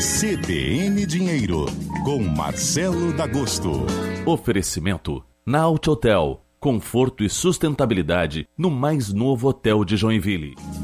CBN Dinheiro, com Marcelo D'Agosto. Oferecimento Naut Hotel, conforto e sustentabilidade no mais novo hotel de Joinville.